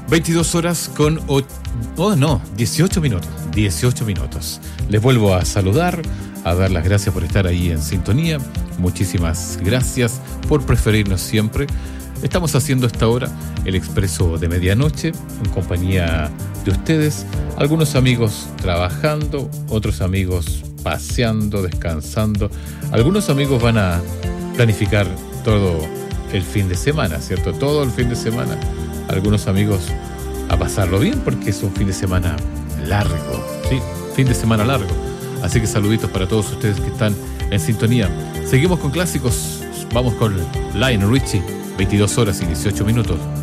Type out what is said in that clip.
22 horas con 18 minutos. 18 minutos. Les vuelvo a saludar, a dar las gracias por estar ahí en sintonía. Muchísimas gracias por preferirnos siempre. Estamos haciendo esta hora el Expreso de Medianoche en compañía de ustedes. Algunos amigos trabajando, otros amigos paseando, descansando. Algunos amigos van a planificar todo el fin de semana, ¿cierto? Todo el fin de semana. Algunos amigos a pasarlo bien porque es un fin de semana largo, ¿sí? Fin de semana largo. Así que saluditos para todos ustedes que están en sintonía. Seguimos con clásicos. Vamos con Lionel Richie. 22 horas y 18 minutos.